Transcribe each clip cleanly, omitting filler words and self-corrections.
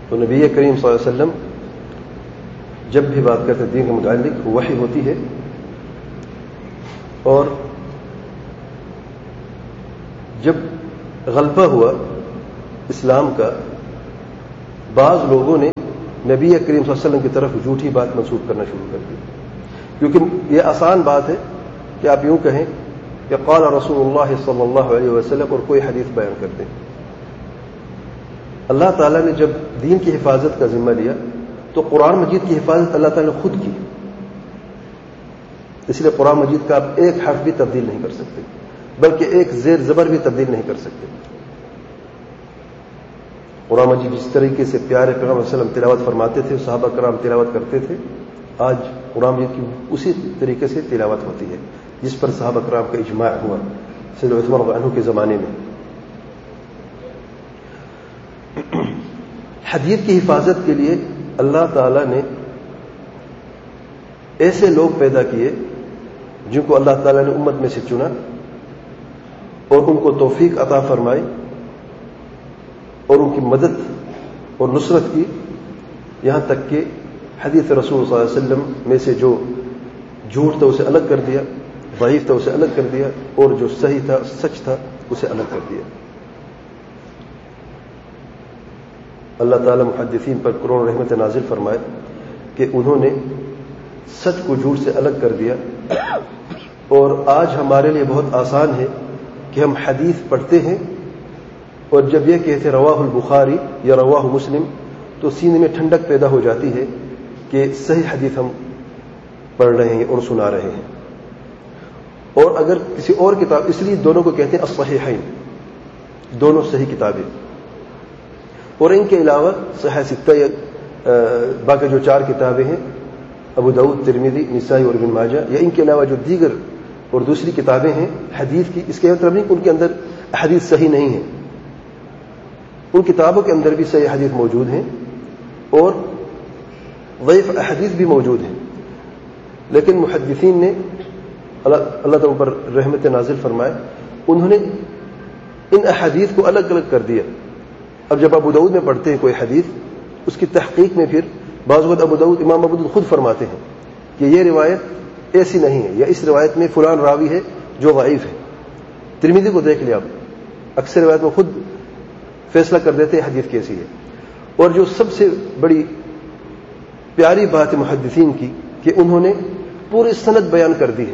تو نبی کریم صلی اللہ علیہ وسلم جب بھی بات کرتے دین کے متعلق وحی ہوتی ہے، اور جب غلبہ ہوا اسلام کا، بعض لوگوں نے نبی کریم صلی اللہ علیہ وسلم کی طرف جھوٹی بات منسوب کرنا شروع کر دی، کیونکہ یہ آسان بات ہے کہ آپ یوں کہیں کہ قال رسول اللہ صلی اللہ علیہ وسلم اور کوئی حدیث بیان کر دیں۔ اللہ تعالیٰ نے جب دین کی حفاظت کا ذمہ لیا تو قرآن مجید کی حفاظت اللہ تعالیٰ نے خود کی، اس لیے قرآن مجید کا آپ ایک حرف بھی تبدیل نہیں کر سکتے، بلکہ ایک زیر زبر بھی تبدیل نہیں کر سکتے۔ قرآن مجید جس طریقے سے پیارے پیغمبر صلی اللہ علیہ وسلم تلاوت فرماتے تھے، صحابہ کرام تلاوت کرتے تھے، آج قرآن مجید کی اسی طریقے سے تلاوت ہوتی ہے جس پر صحابہ کرام کا اجماع ہوا سیدنا عثمان رضی اللہ عنہ کے زمانے میں۔ حدیث کی حفاظت کے لیے اللہ تعالی نے ایسے لوگ پیدا کیے جن کو اللہ تعالی نے امت میں سے چنا اور ان کو توفیق عطا فرمائی اور ان کی مدد اور نصرت کی، یہاں تک کہ حدیث رسول صلی اللہ علیہ وسلم میں سے جو جھوٹ تھا اسے الگ کر دیا، ضعیف تھا اسے الگ کر دیا، اور جو صحیح تھا سچ تھا اسے الگ کر دیا۔ اللہ تعالی محدثین پر کروڑ رحمت نازل فرمائے کہ انہوں نے سچ کو جھوٹ سے الگ کر دیا، اور آج ہمارے لیے بہت آسان ہے کہ ہم حدیث پڑھتے ہیں اور جب یہ کہتے رواہ البخاری یا رواہ مسلم تو سینے میں ٹھنڈک پیدا ہو جاتی ہے کہ صحیح حدیث ہم پڑھ رہے ہیں اور سنا رہے ہیں۔ اور اگر کسی اور کتاب، اس لیے دونوں کو کہتے ہیں الصحیحین، دونوں صحیح کتابیں، اور ان کے علاوہ صحیح ستہ باقی جو 4 کتابیں ہیں ابو داؤد، ترمذی، نسائی اور ابن ماجہ، یا ان کے علاوہ جو دیگر اور دوسری کتابیں ہیں حدیث کی، اس کے مطلب نہیں کہ ان کے اندر حدیث صحیح نہیں ہے، ان کتابوں کے اندر بھی صحیح حدیث موجود ہیں اور ضعیف احادیث بھی موجود ہیں، لیکن محدثین نے اللہ تعالیٰ پر رحمت نازل فرمائے، انہوں نے ان احادیث کو الگ الگ کر دیا۔ اب جب ابو داؤد میں پڑھتے ہیں کوئی حدیث، اس کی تحقیق میں پھر بعض وقت امام ابو داؤد خود فرماتے ہیں کہ یہ روایت ایسی نہیں ہے، یا اس روایت میں فلان راوی ہے جو ضعیف ہے۔ ترمذی کو دیکھ لیں آپ، اکثر روایت میں خود فیصلہ کر دیتے ہیں حدیث کیسی ہے۔ اور جو سب سے بڑی پیاری بات ہے محدثین کی کہ انہوں نے پوری سند بیان کر دی ہے،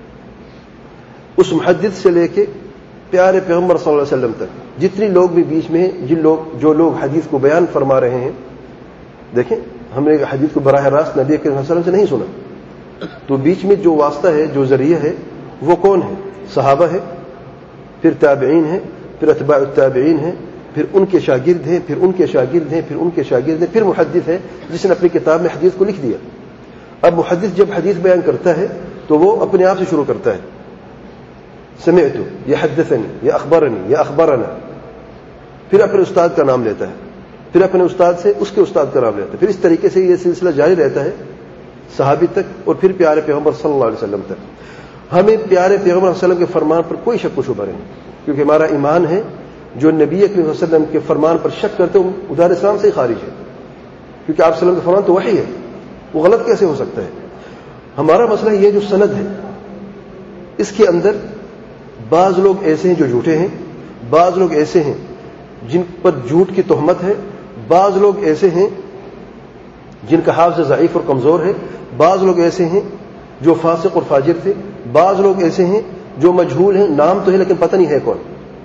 اس محدث سے لے کے پیارے پیغمبر صلی اللہ علیہ وسلم تک، جتنے لوگ بھی بیچ میں ہیں، جو لوگ حدیث کو بیان فرما رہے ہیں، دیکھیں ہم نے حدیث کو براہ راست نبی کریم صلی اللہ علیہ وسلم سے نہیں سنا، تو بیچ میں جو واسطہ ہے، جو ذریعہ ہے، وہ کون ہے؟ صحابہ ہے، پھر تابعین ہے، پھر اتباع التابعین ہے، پھر ان کے شاگرد ہیں، پھر ان کے شاگرد ہیں، پھر ان کے شاگرد ہیں، پھر محدث ہے جس نے اپنی کتاب میں حدیث کو لکھ دیا۔ اب محدث جب حدیث بیان کرتا ہے تو وہ اپنے آپ سے شروع کرتا ہے، سمعت، یا حدثنی، یا اخبرنی، یا اخبرنا، پھر اپنے استاد کا نام لیتا ہے، پھر اپنے استاد سے اس کے استاد کا نام لیتا ہے، پھر اس طریقے سے یہ سلسلہ جاری رہتا ہے صحابی تک اور پھر پیارے پیغمبر صلی اللہ علیہ وسلم تک۔ ہمیں پیارے پیغمبر صلی اللہ علیہ وسلم کے فرمان پر کوئی شک و شبہ نہیں، کیونکہ ہمارا ایمان ہے جو نبی کریم صلی اللہ علیہ وسلم کے فرمان پر شک کرتے ہیں وہ دار اسلام سے ہی خارج ہے، کیونکہ آپ صلی اللہ علیہ وسلم کا فرمان تو وحی ہے، وہ غلط کیسے ہو سکتا ہے؟ ہمارا مسئلہ یہ جو سند ہے، اس کے اندر بعض لوگ ایسے ہیں جو جھوٹے ہیں، بعض لوگ ایسے ہیں جن پر جھوٹ کی تہمت ہے، بعض لوگ ایسے ہیں جن کا حافظہ ضعیف اور کمزور ہے، بعض لوگ ایسے ہیں جو فاسق اور فاجر تھے، بعض لوگ ایسے ہیں جو مجہول ہیں، نام تو ہے لیکن پتہ نہیں ہے کون،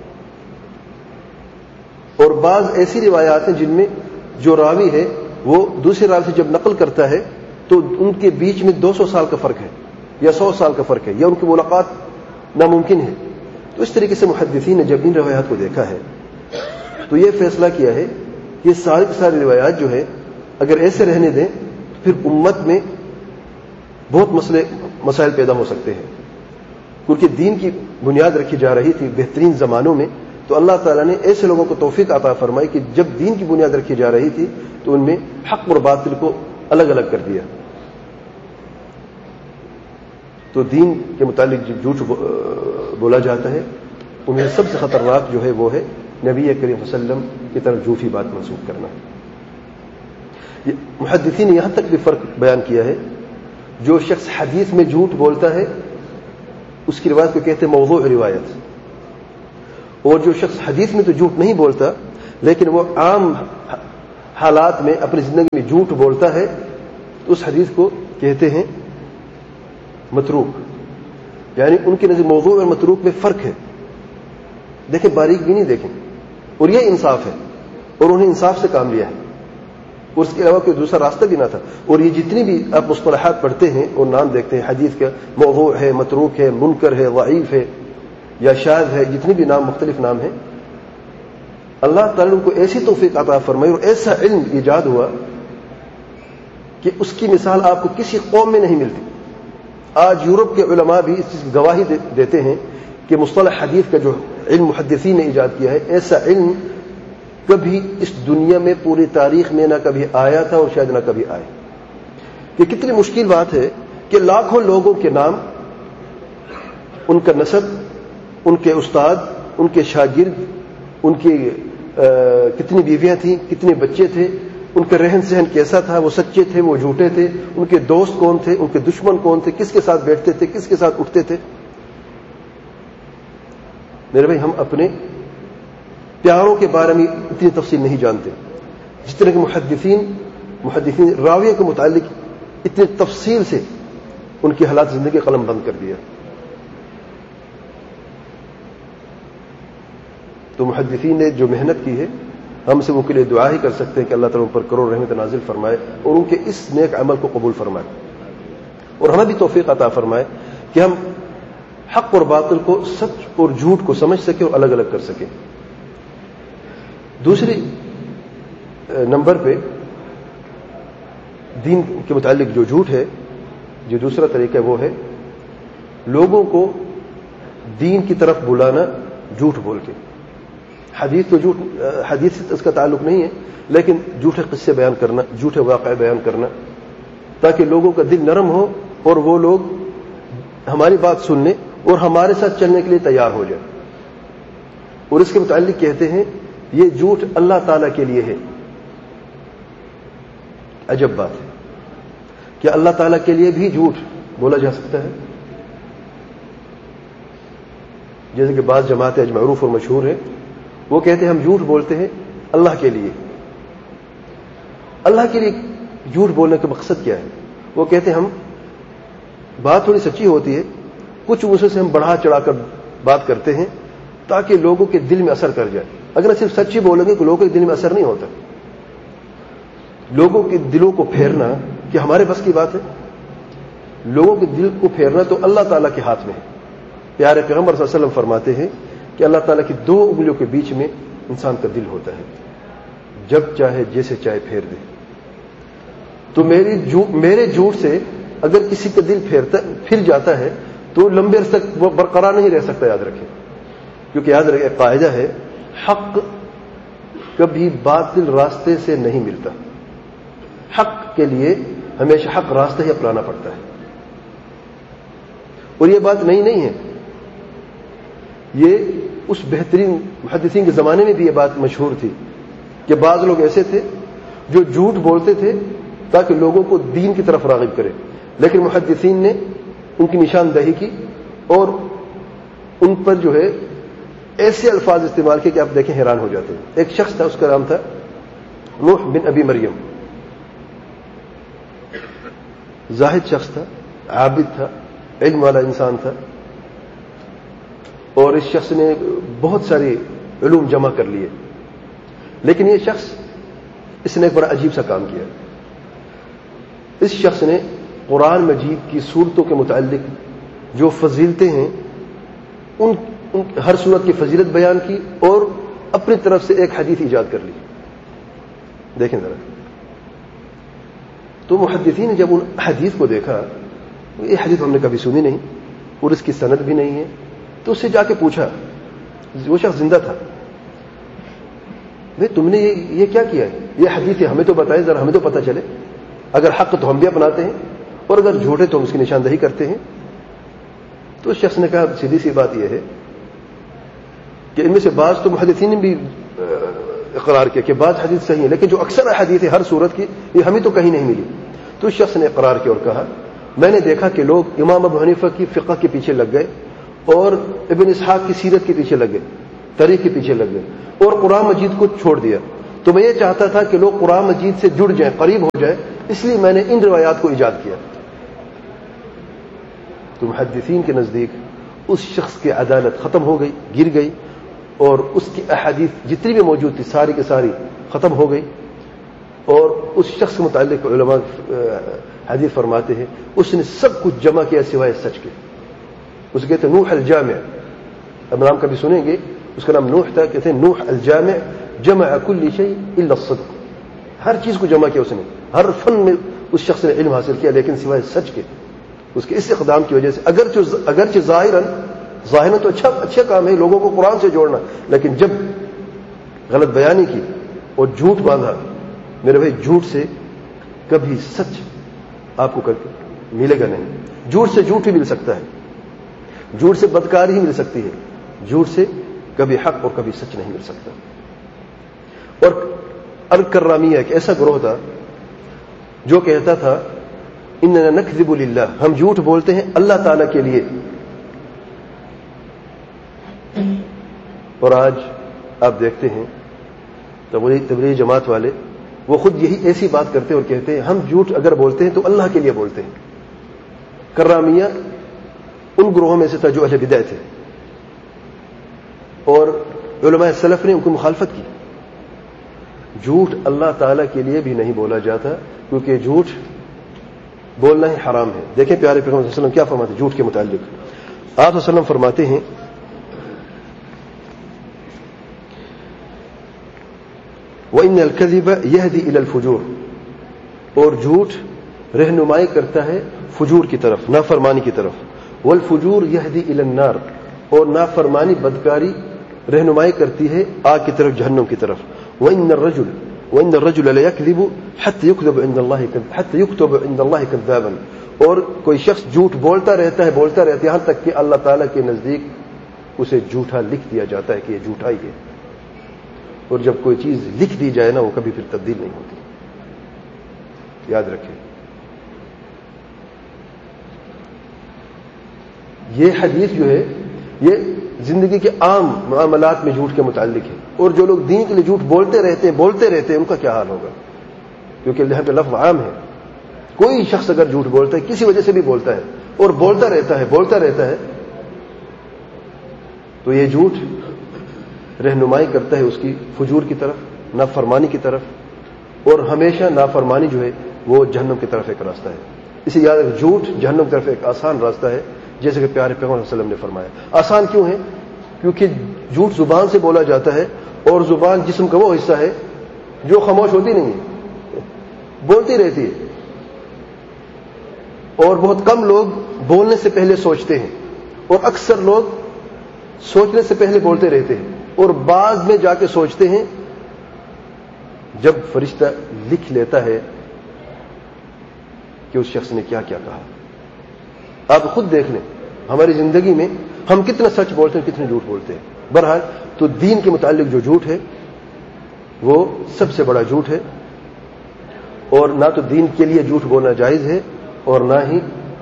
اور بعض ایسی روایات ہیں جن میں جو راوی ہے وہ دوسرے راوی سے جب نقل کرتا ہے تو ان کے بیچ میں 200 سال کا فرق ہے یا 100 سال کا فرق ہے، یا ان کی ملاقات ناممکن ہے۔ تو اس طریقے سے محدثین نے جب ان روایات کو دیکھا ہے تو یہ فیصلہ کیا ہے کہ ساری کی ساری روایات جو ہے اگر ایسے رہنے دیں تو پھر امت میں بہت مسائل پیدا ہو سکتے ہیں، کیونکہ دین کی بنیاد رکھی جا رہی تھی بہترین زمانوں میں، تو اللہ تعالیٰ نے ایسے لوگوں کو توفیق عطا فرمائی کہ جب دین کی بنیاد رکھی جا رہی تھی تو ان میں حق اور باطل کو الگ الگ کر دیا۔ تو دین کے متعلق جب جھوٹ بولا جاتا ہے ان میں سب سے خطرناک جو ہے وہ ہے نبی کریم صلی اللہ علیہ وسلم کی طرف جھوٹی بات منسوخ کرنا۔ محدثین نے یہاں تک بھی فرق بیان کیا ہے، جو شخص حدیث میں جھوٹ بولتا ہے اس کی روایت کو کہتے ہیں موضوع روایت، اور جو شخص حدیث میں تو جھوٹ نہیں بولتا لیکن وہ عام حالات میں اپنی زندگی میں جھوٹ بولتا ہے تو اس حدیث کو کہتے ہیں متروک. یعنی ان کی نظر موضوع اور متروک میں فرق ہے. دیکھیں باریک بھی نہیں دیکھیں، اور یہ انصاف ہے، اور انہیں انصاف سے کام لیا ہے، اور اس کے علاوہ کوئی دوسرا راستہ بھی نہ تھا. اور یہ جتنی بھی آپ مصطلحات پڑھتے ہیں اور نام دیکھتے ہیں حدیث کا، موضوع ہے، متروک ہے، منکر ہے، ضعیف ہے یا شاذ ہے، جتنے بھی نام مختلف نام ہیں، اللہ تعالیٰ نے ان کو ایسی توفیق عطا فرمائی اور ایسا علم ایجاد ہوا کہ اس کی مثال آپ کو کسی قوم میں نہیں ملتی. آج یورپ کے علماء بھی اس چیز کی گواہی دیتے ہیں کہ مصطلح حدیث کا جو علم محدثین نے ایجاد کیا ہے، ایسا علم کبھی اس دنیا میں پوری تاریخ میں نہ کبھی آیا تھا اور شاید نہ کبھی آئے. یہ کتنی مشکل بات ہے کہ لاکھوں لوگوں کے نام، ان کا نسب، ان کے استاد، ان کے شاگرد، ان کی کتنی بیویاں تھیں، کتنے بچے تھے، ان کا رہن سہن کیسا تھا، وہ سچے تھے، وہ جھوٹے تھے، ان کے دوست کون تھے، ان کے دشمن کون تھے، کس کے ساتھ بیٹھتے تھے، کس کے ساتھ اٹھتے تھے. میرے بھائی، ہم اپنے پیاروں کے بارے میں اتنی تفصیل نہیں جانتے جس طرح کہ محدثین راویہ کے متعلق اتنی تفصیل سے ان کی حالات زندگی قلم بند کر دیا. تو محدثین نے جو محنت کی ہے، ہم سے وہ کے لیے دعا ہی کر سکتے ہیں کہ اللہ تعالیٰ ان پر کروڑ رحمت نازل فرمائے اور ان کے اس نیک عمل کو قبول فرمائے، اور ہمیں بھی توفیق عطا فرمائے کہ ہم حق اور باطل کو، سچ اور جھوٹ کو سمجھ سکیں اور الگ الگ کر سکیں. دوسری نمبر پہ دین کے متعلق جو جھوٹ ہے، جو دوسرا طریقہ وہ ہے لوگوں کو دین کی طرف بلانا جھوٹ بول کے. حدیث تو جھوٹ، حدیث سے اس کا تعلق نہیں ہے، لیکن جھوٹے قصے بیان کرنا، جھوٹے واقعے بیان کرنا تاکہ لوگوں کا دل نرم ہو اور وہ لوگ ہماری بات سننے اور ہمارے ساتھ چلنے کے لیے تیار ہو جائے. اور اس کے متعلق کہتے ہیں یہ جھوٹ اللہ تعالیٰ کے لیے ہے. عجب بات ہے کہ اللہ تعالیٰ کے لیے بھی جھوٹ بولا جا سکتا ہے. جیسے کہ بعض جماعتیں آج معروف اور مشہور ہیں، وہ کہتے ہیں ہم جھوٹ بولتے ہیں اللہ کے لیے. اللہ کے لیے جھوٹ بولنے کا مقصد کیا ہے؟ وہ کہتے ہیں ہم بات تھوڑی سچی ہوتی ہے، کچھ مسئلے سے ہم بڑھا چڑھا کر بات کرتے ہیں تاکہ لوگوں کے دل میں اثر کر جائے. اگر صرف سچی بولیں گے تو لوگوں کے دل میں اثر نہیں ہوتا. لوگوں کے دلوں کو پھیرنا کہ ہمارے بس کی بات ہے؟ لوگوں کے دل کو پھیرنا تو اللہ تعالیٰ کے ہاتھ میں ہے. پیارے پیغمبر صلی اللہ علیہ وسلم فرماتے ہیں کہ اللہ تعالیٰ کی 2 انگلیوں کے بیچ میں انسان کا دل ہوتا ہے، جب چاہے جیسے چاہے پھیر دے. تو میرے جھوٹ سے اگر کسی کا دل پھر جاتا ہے تو لمبے عرصے تک وہ برقرار نہیں رہ سکتا. یاد رکھیں، کیونکہ یاد رکھیں ایک قاعدہ ہے، حق کبھی باطل راستے سے نہیں ملتا. حق کے لیے ہمیشہ حق راستہ ہی اپنانا پڑتا ہے. اور یہ بات نئی نہیں ہے، یہ اس بہترین محدثین کے زمانے میں بھی یہ بات مشہور تھی کہ بعض لوگ ایسے تھے جو جھوٹ بولتے تھے تاکہ لوگوں کو دین کی طرف راغب کرے، لیکن محدثین نے ان کی نشاندہی کی اور ان پر جو ہے ایسے الفاظ استعمال کیے کہ آپ دیکھیں حیران ہو جاتے ہیں. ایک شخص تھا، اس کا نام تھا نوح بن ابی مریم. زاہد شخص تھا، عابد تھا، علم والا انسان تھا، اور اس شخص نے بہت ساری علوم جمع کر لیے. لیکن یہ شخص، اس نے ایک بڑا عجیب سا کام کیا. اس شخص نے قرآن مجید کی صورتوں کے متعلق جو فضیلتیں ہیں ان ہر صورت کی فضیلت بیان کی اور اپنی طرف سے ایک حدیث ایجاد کر لی. دیکھیں ذرا، تو محدثین نے جب ان حدیث کو دیکھا، یہ حدیث ہم نے کبھی سنی نہیں اور اس کی سند بھی نہیں ہے، تو اس سے جا کے پوچھا. وہ شخص زندہ تھا، بھئی تم نے یہ کیا کیا ہے؟ یہ حدیث ہے، ہمیں تو بتائے، ذرا ہمیں تو پتہ چلے. اگر حق تو ہم بھی اپناتے ہیں اور اگر جھوٹے تو ہم اس کی نشاندہی کرتے ہیں. تو اس شخص نے کہا سیدھی سی بات یہ ہے کہ ان میں سے بعض تو محدثین نے بھی اقرار کیا کہ بعض حدیث صحیح ہے لیکن جو اکثر حدیث ہے ہر صورت کی یہ ہمیں تو کہیں نہیں ملی. تو اس شخص نے اقرار کیا اور کہا میں نے دیکھا کہ لوگ امام ابو حنیفہ کی فقہ کے پیچھے لگ گئے اور ابن اسحاق کی سیرت کے پیچھے لگ گئے, تاریخ کے پیچھے لگ گئے اور قرآن مجید کو چھوڑ دیا. تو میں یہ چاہتا تھا کہ لوگ قرآن مجید سے جڑ جائیں, قریب ہو جائیں, اس لیے میں نے ان روایات کو ایجاد کیا. تو محدثین کے نزدیک اس شخص کی عدالت ختم ہو گئی, گر گئی, اور اس کی احادیث جتنی بھی موجود تھی ساری کی ساری ختم ہو گئی. اور اس شخص کے متعلق علماء حدیث فرماتے ہیں اس نے سب کچھ جمع کیا سوائے سچ کے. اسے کہتے ہیں نوح الجامع, اب نام کبھی سنیں گے, اس کا نام نوح تھا, کہتے ہیں نوح الجامع جمع کل شیء الا الصدق. ہر چیز کو جمع کیا اس نے, ہر فن میں اس شخص نے علم حاصل کیا لیکن سوائے سچ کے. اس کے اس اقدام کی وجہ سے اگرچہ ظاہراً تو اچھا کام ہے لوگوں کو قرآن سے جوڑنا, لیکن جب غلط بیانی کی اور جھوٹ باندھا, میرے بھائی جھوٹ سے کبھی سچ آپ کو ملے گا نہیں. جھوٹ سے جھوٹ ہی مل سکتا ہے, جھوٹ سے بدکاری ہی مل سکتی ہے, جھوٹ سے کبھی حق اور کبھی سچ نہیں مل سکتا. اور الکرامیہ ایک ایسا گروہ تھا جو کہتا تھا اننا نکذب للہ, ہم جھوٹ بولتے ہیں اللہ تعالی کے لیے. اور آج آپ دیکھتے ہیں تبلیغی جماعت والے وہ خود یہی ایسی بات کرتے ہیں اور کہتے ہیں ہم جھوٹ اگر بولتے ہیں تو اللہ کے لیے بولتے ہیں. کرامیہ ان گروہوں میں سے تھا جو اہل بدع تھے, اور علماء سلف نے ان کو مخالفت کی. جھوٹ اللہ تعالیٰ کے لیے بھی نہیں بولا جاتا کیونکہ جھوٹ بولنا ہی حرام ہے. دیکھیں پیارے پیغمبر صلی اللہ علیہ وسلم کیا فرماتے ہیں جھوٹ کے متعلق. آپ صلی اللہ علیہ وسلم فرماتے ہیں وَإِنَّ الْكَذِبَ يَهْدِي إِلَى الْفُجُورِ, اور جھوٹ رہنمائی کرتا ہے فجور کی طرف, نافرمانی کی طرف. وَالْفُجُورُ يَهْدِي إِلَى النَّارِ, اور نافرمانی بدکاری رہنمائی کرتی ہے آگ کی طرف, جہنم کی طرف. وَإِنَّ الرَّجُلَ لَيَكْذِبُ حَتَّى يُكْتَبَ عِندَ اللَّهِ كَذَّابًا, اور کوئی شخص جھوٹ بولتا رہتا ہے یہاں تک کہ اللہ تعالیٰ کے نزدیک اسے جھوٹا لکھ دیا جاتا ہے کہ یہ جھوٹا ہی ہے. اور جب کوئی چیز لکھ دی جائے نا وہ کبھی پھر تبدیل نہیں ہوتی, یاد رکھیں. یہ حدیث جو ہے یہ زندگی کے عام معاملات میں جھوٹ کے متعلق ہے, اور جو لوگ دین کے لیے جھوٹ بولتے رہتے ہیں ان کا کیا حال ہوگا, کیونکہ یہاں پہ لفظ عام ہے. کوئی شخص اگر جھوٹ بولتا ہے کسی وجہ سے بھی بولتا ہے اور بولتا رہتا ہے تو یہ جھوٹ رہنمائی کرتا ہے اس کی فجور کی طرف, نافرمانی کی طرف, اور ہمیشہ نافرمانی جو ہے وہ جہنم کی طرف ایک راستہ ہے. اسے یاد رکھ, جھوٹ جہنم کی طرف ایک آسان راستہ ہے, جیسے کہ پیارے پیغمبر صلی اللہ علیہ وسلم نے فرمایا. آسان کیوں ہے؟ کیونکہ جھوٹ زبان سے بولا جاتا ہے, اور زبان جسم کا وہ حصہ ہے جو خاموش ہوتی نہیں ہے, بولتی رہتی ہے. اور بہت کم لوگ بولنے سے پہلے سوچتے ہیں, اور اکثر لوگ سوچنے سے پہلے بولتے رہتے ہیں, اور بعد میں جا کے سوچتے ہیں. جب فرشتہ لکھ لیتا ہے کہ اس شخص نے کیا کیا کہا. آپ خود دیکھ لیں ہماری زندگی میں ہم کتنا سچ بولتے ہیں, کتنے جھوٹ بولتے ہیں. بہرحال تو دین کے متعلق جو جھوٹ ہے وہ سب سے بڑا جھوٹ ہے, اور نہ تو دین کے لیے جھوٹ بولنا جائز ہے اور نہ ہی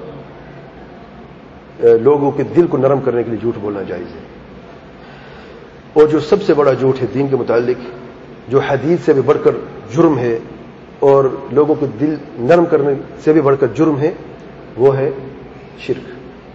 لوگوں کے دل کو نرم کرنے کے لیے جھوٹ بولنا جائز ہے. اور جو سب سے بڑا جھوٹ ہے دین کے متعلق, جو حدیث سے بھی بڑھ کر جرم ہے اور لوگوں کو دل نرم کرنے سے بھی بڑھ کر جرم ہے, وہ ہے شرک.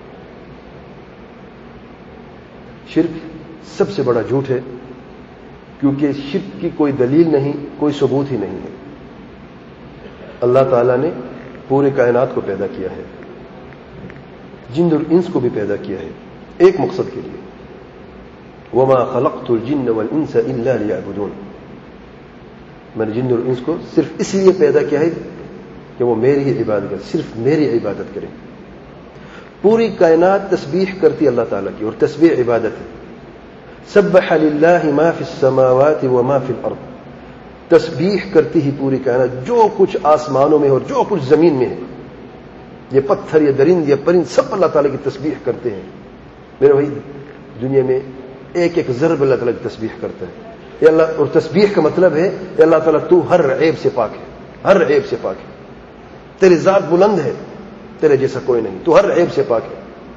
شرک سب سے بڑا جھوٹ ہے, کیونکہ شرک کی کوئی دلیل نہیں, کوئی ثبوت ہی نہیں ہے. اللہ تعالیٰ نے پورے کائنات کو پیدا کیا ہے, جن اور انس کو بھی پیدا کیا ہے ایک مقصد کے لیے. وما خلقت الجن والانس الا ليعبدون, میں نے جن اور انس کو صرف اس لیے پیدا کیا ہے کہ وہ میری عبادت کریں, صرف میری عبادت کریں. پوری کائنات تسبیح کرتی اللہ تعالیٰ کی, اور تسبیح عبادت ہے. سبح للہ ما فی السماوات وما فی الارض, تسبیح کرتی ہی پوری کائنات, جو کچھ آسمانوں میں اور جو کچھ زمین میں ہے, یہ پتھر, یہ درند, یہ پرند, سب اللہ تعالیٰ کی تسبیح کرتے ہیں. میرے بھائی دنیا میں ایک ایک ضرب اللہ تعالیٰ کی تسبیح کرتا ہے. یا اللہ، اور تسبیح کا مطلب ہے کہ اللہ تعالیٰ تو ہر عیب سے پاک ہے، ہر عیب سے پاک ہے، تیری ذات بلند ہے، تیرے جیسا کوئی نہیں، تو ہر عیب سے پاک ہے۔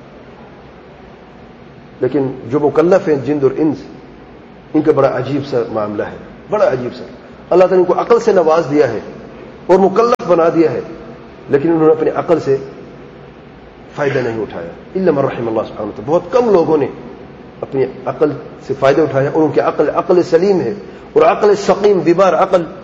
لیکن جو مکلف ہیں جن اور انس، ان کا بڑا عجیب سا معاملہ ہے، بڑا عجیب سا۔ اللہ تعالیٰ نے ان کو عقل سے نواز دیا ہے اور مکلف بنا دیا ہے، لیکن انہوں نے اپنی عقل سے فائدہ نہیں اٹھایا، الا من رحم اللہ سبحانہ وتعالی۔ بہت کم لوگوں نے اپنی عقل سے فائدہ اٹھایا، اور ان کی عقل سلیم ہے، اور عقل سقیم بیمار عقل